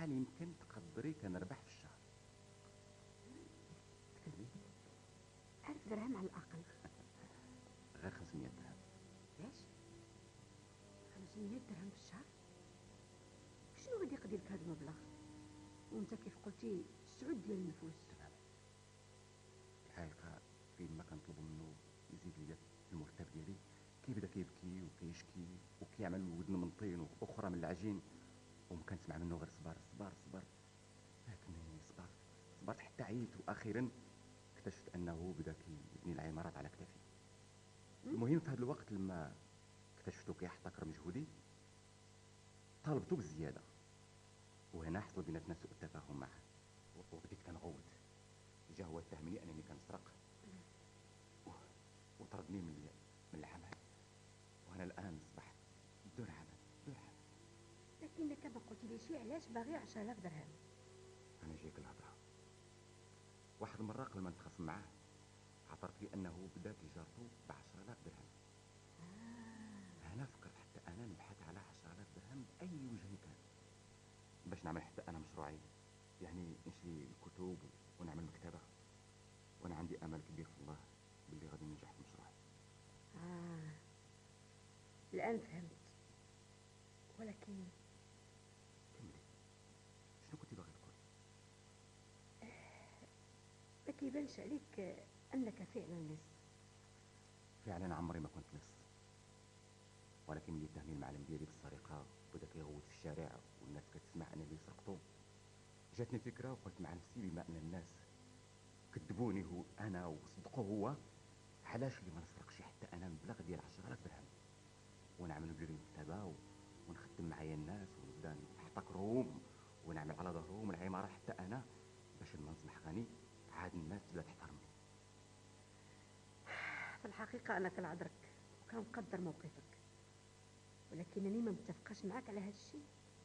شحال يمكن تقدري كنربح في الشهر؟ تكلمي. 1000 درهم على الأقل. غير 500 درهم. علاش 500 درهم في الشهر؟ شنو غادي يقضي لك هذا المبلغ وانت كيف قلتي سعود ديال النفوس؟ تماما. في الحقيقه فين ما كنطلبوا منه يزيد لي المرتب ديالي كيبدا كيبكي وكيشكي وكيعمل ودن من طين واخرى من العجين، وما كنسمع منه غير صبر صبر صبر. لكنني صبرت حتى عييت، واخيرا اكتشفت انه بدا كيبني العمارات على كتافي. المهم في هذا الوقت لما اكتشفتو كيحتكر مجهودي طالبته بالزياده، وهنا حصل بيناتنا سوء التفاهم معه، وبديت كنغوت. جا هو اتهمني انني كنسرق وطردني من العمل، وانا الان اصبحت بدون عمل. لكن كما قلت لي شي علاش باغي 10000 درهم؟ انا جايك الهضره. واحد المره قبل ما نتخاصم معاه اعترف لي انه بدا تجارته ب 10000 درهم. هنا فكرت حتى انا نبحث على 10000 درهم باي وجه كان باش نعمل حتى انا مشروعي، يعني نشري الكتب ونعمل مكتبه، وانا عندي امل كبير في الله باللي غادي ننجح في مشروعي. الان فهمت. ولكن كملي، شنو كنتي باغي تقول؟ ما كيبانش عليك انك فعلا لص. فعلا عمري ما كنت لص، ولكن اللي اتهمني المعلم ديالي بالسرقه وبدا كيغوت في الشارع والناس كتسمع انا اللي سرقته، جاتني فكره وقلت مع نفسي بما ان الناس كذبوني هو انا وصدقوه هو، علاش اللي ما نسرقش حتى انا مبلغ ديال 10000 درهم ونعمل بلي مكتبه ونخدم معايا الناس ونبدا نحتكرهم ونعمل على ظهرهم العماره حتى انا، باش لما نصبح غني عاد الناس تبدا تحترمني. في الحقيقه انا كنعذرك وكنقدر موقفك، ولكنني ما متفقاش معاك على هذا الشيء.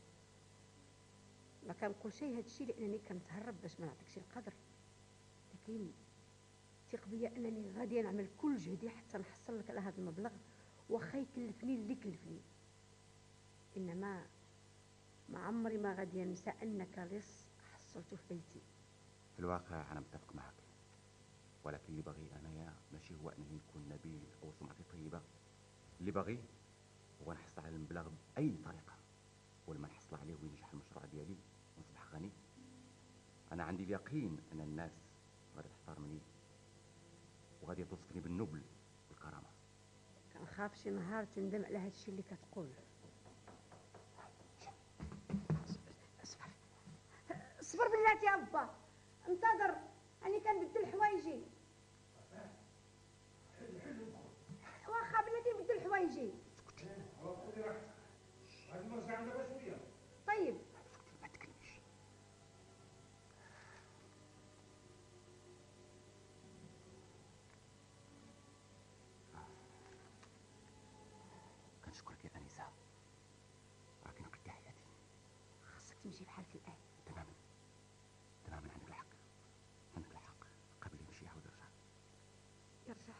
ما كنقول شيء هذا الشيء لانني كنتهرب باش ما نعطيكش القدر، لكن ثق بيا انني غادي نعمل كل جهدي حتى نحصل لك على هذا المبلغ، واخا يكلفني اللي كلفني. انما ما عمري ما غادي ننسى انك لص حصلته في بيتي. في الواقع انا متفق معك، ولكن اللي باغي انايا ماشي هو انني نكون نبيل او سمعتي طيبه، اللي باغي هو نحصل على المبلغ باي طريقه، ولما نحصل عليه وينجح المشروع ديالي ونصبح غني، انا عندي اليقين ان الناس غادي تحترمني وغادي توصفني بالنبل والكرامه. كنخاف شي نهار تندم على هذا الشيء اللي كتقول. اصبر اصبر بلاتي يا با، انتظر اني كنبدل حوايجي. واخا بلاتي نبدل حوايجي. طيب ما تكلمش. كنشكرك يا انسه، راكي نقدتي حياتي. خاصك تمشي بحالك الان. تماما عندك الحق، قبل يمشي يعاود يرجع.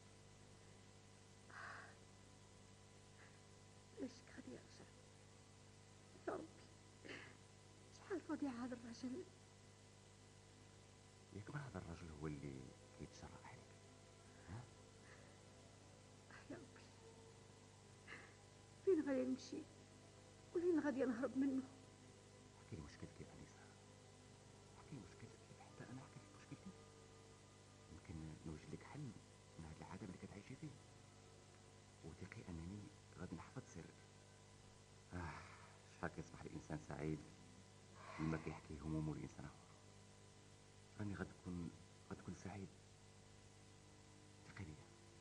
ليش غادي يرجع؟ يا ربي شحال فضيع هذا الرجل. ياك ما هذا الرجل هو اللي كيتجرأ عليك؟ ها؟ يا ربي فين غادي نمشي وفين غادي نهرب منه؟ احكي لي مشكلتك يا انسه، احكي لي مشكلتك حتى انا احكي لك مشكلتي، يمكن نوجد لك حل من هذا العذاب اللي كتعيشي فيه، وثقي انني غادي نحفظ سرك. شحال كيصبح الانسان سعيد لما كيحكي همومه لانسان اخر. راني غتكون سعيد، ثقي بيا.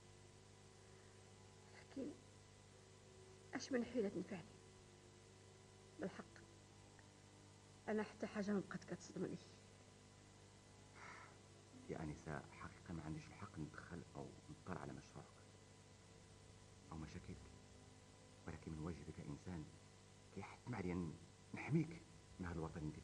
لكن اش من حيلة تنفعني؟ بالحق انا حتى حاجه ما بقات كتصدمني. يا انسه حقيقه ما عنديش الحق ندخل او نطلع على مشروعك او مشاكلك، ولكن من واجبي كانسان كيحتم عليا نحميك من هذا الوطن اللي